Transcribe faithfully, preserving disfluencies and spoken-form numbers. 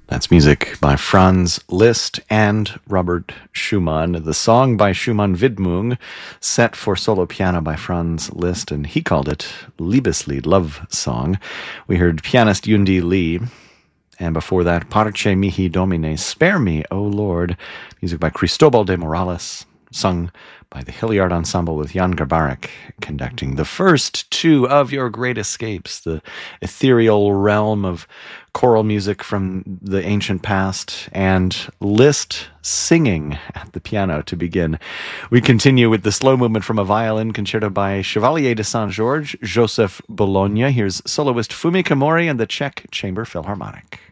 That's music by Franz Liszt and Robert Schumann. The song by Schumann, Widmung, set for solo piano by Franz Liszt, and he called it Liebeslied, love song. We heard pianist Yundi Lee, and before that, Parce mihi Domine, Spare Me, O Lord, music by Cristobal de Morales, sung by the Hilliard Ensemble with Jan Garbarek conducting the first two of your great escapes, the ethereal realm of choral music from the ancient past, and Liszt singing at the piano to begin. We continue with the slow movement from a violin concerto by Chevalier de Saint-Georges, Joseph Bologna. Here's soloist Fumi Kamori and the Czech Chamber Philharmonic.